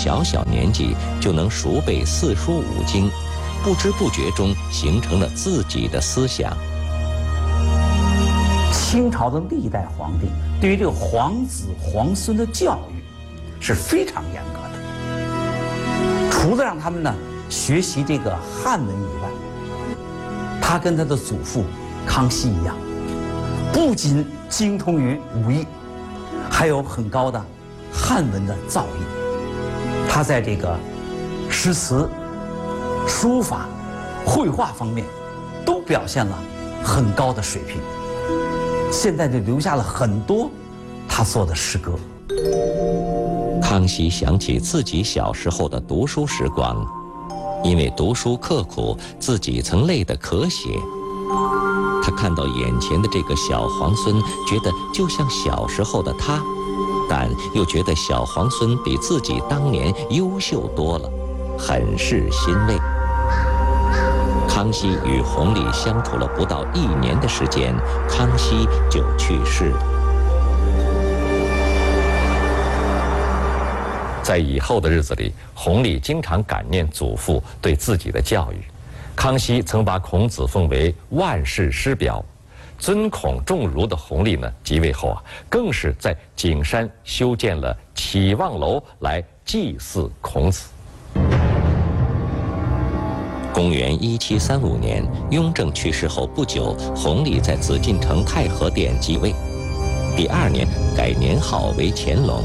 小小年纪就能熟背四书五经，不知不觉中形成了自己的思想。 清朝的历代皇帝对于这个皇子皇孙的教育是非常严格的，除了让他们呢学习这个汉文以外，他跟他的祖父康熙一样，不仅精通于武艺，还有很高的汉文的造诣。他在这个诗词、书法、绘画方面都表现了很高的水平。现在就留下了很多他做的诗歌。 康熙想起自己小时候的读书时光，因为读书刻苦，自己曾累得咳血。他看到眼前的这个小皇孙，觉得就像小时候的他，但又觉得小皇孙比自己当年优秀多了，很是欣慰。康熙与弘历相处了不到1年的时间，康熙就去世了。 在以后的日子里，弘历经常感念祖父对自己的教育。康熙曾把孔子奉为万世师表，尊孔重儒的弘历呢，即位后更是在景山修建了启望楼来祭祀孔子。 公元1735年，雍正去世后不久，弘历在紫禁城太和殿继位。第2年改年号为乾隆。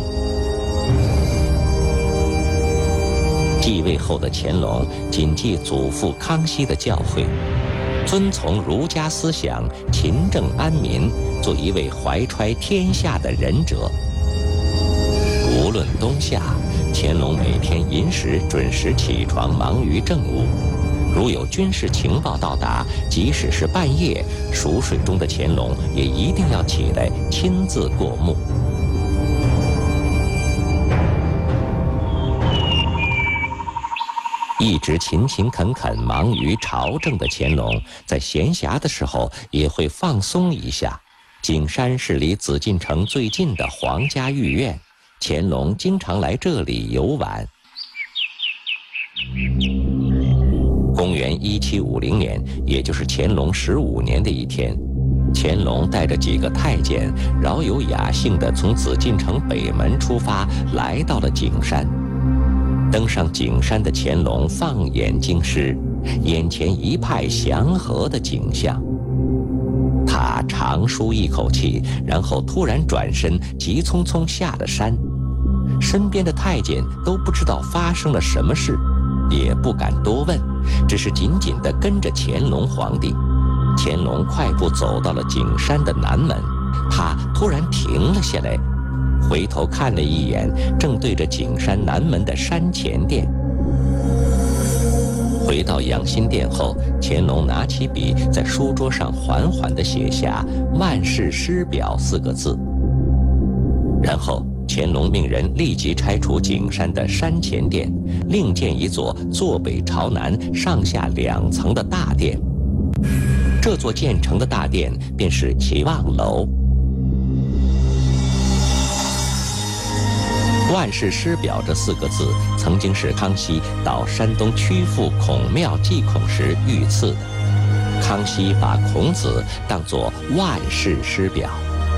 继位后的乾隆谨记祖父康熙的教诲，遵从儒家思想，勤政安民，做一位怀揣天下的仁者。无论冬夏，乾隆每天寅时准时起床，忙于政务。如有军事情报到达，即使是半夜，熟睡中的乾隆也一定要起来亲自过目。一直勤勤恳恳忙于朝政的乾隆，在闲暇的时候也会放松一下。景山是离紫禁城最近的皇家御苑，乾隆经常来这里游玩。公元1750年，也就是乾隆15年的一天，乾隆带着几个太监，饶有雅兴地从紫禁城北门出发，来到了景山。登上景山的乾隆放眼京师，眼前一派祥和的景象。他长舒一口气，然后突然转身，急匆匆下了山。身边的太监都不知道发生了什么事，也不敢多问，只是紧紧地跟着乾隆皇帝。乾隆快步走到了景山的南门，他突然停了下来，回头看了一眼正对着景山南门的山前殿。回到养心殿后，乾隆拿起笔在书桌上缓缓地写下“万世师表”4个字，然后乾隆命人立即拆除景山的山前殿，另建一座坐北朝南、上下2层的大殿。这座建成的大殿便是启望楼。万世师表这4个字曾经是康熙到山东曲阜孔庙祭孔时御赐的。康熙把孔子当作万世师表。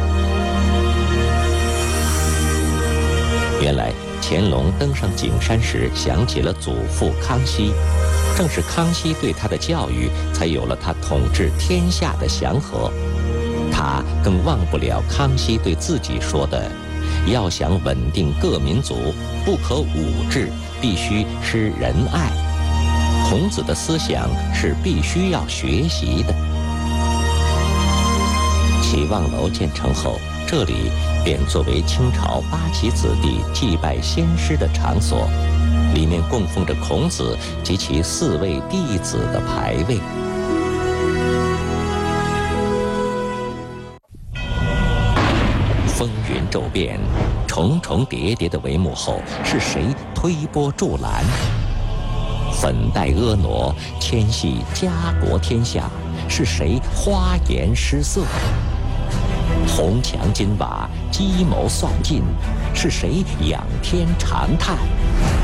原来乾隆登上景山时想起了祖父康熙，正是康熙对他的教育，才有了他统治天下的祥和。他更忘不了康熙对自己说的，要想稳定各民族，不可武治，必须施仁爱。孔子的思想是必须要学习的。启望楼建成后，这里便作为清朝8旗子弟祭拜先师的场所，里面供奉着孔子及其4位弟子的牌位。风云骤变，重重叠叠的帷幕后，是谁推波助澜？粉黛婀娜，牵系家国天下，是谁花颜失色？红墙金瓦，计谋算尽，是谁仰天长叹？